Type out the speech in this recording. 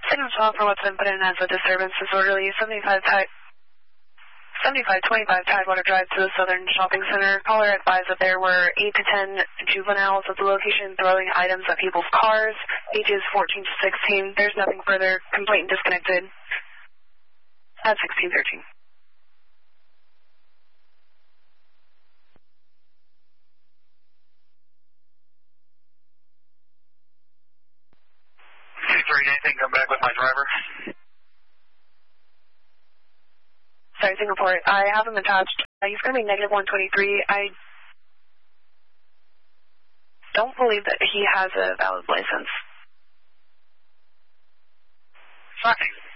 Signal 12 for what's been put in as a disturbance disorderly, 7525 Tidewater Drive to the Southern Shopping Center. Caller advised that there were 8 to 10 juveniles at the location throwing items at people's cars. Ages 14 to 16. There's nothing further. Complaint disconnected at 1613. Anything, come back with my driver. Sorry, Singapore. I have him attached. He's going to be negative 123. I don't believe that he has a valid license. Shocking.